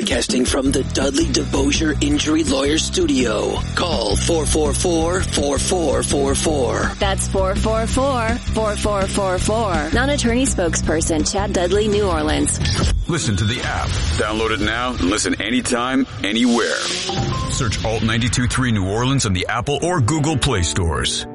Broadcasting from the Dudley DeBosier Injury Lawyer Studio. Call 444-4444. That's 444-4444. Non-attorney spokesperson Chad Dudley, New Orleans. Listen to the app. Download it now and listen anytime, anywhere. Search Alt 92.3 New Orleans on the Apple or Google Play stores.